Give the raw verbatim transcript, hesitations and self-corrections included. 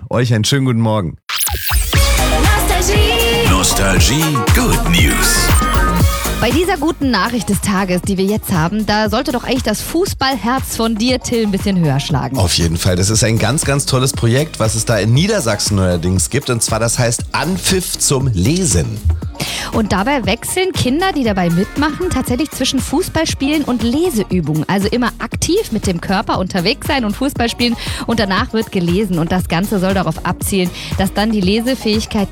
euch einen schönen guten Morgen. Nostalgie. Nostalgie Good News. Bei dieser guten Nachricht des Tages, die wir jetzt haben, da sollte doch eigentlich das Fußballherz von dir, Till, ein bisschen höher schlagen. Auf jeden Fall. Das ist ein ganz, ganz tolles Projekt, was es da in Niedersachsen neuerdings gibt. Und zwar, das heißt Anpfiff zum Lesen. Und dabei wechseln Kinder, die dabei mitmachen, tatsächlich zwischen Fußballspielen und Leseübungen. Also immer aktiv mit dem Körper unterwegs sein und Fußball spielen. Und danach wird gelesen. Und das Ganze soll darauf abzielen, dass dann die Lesefähigkeit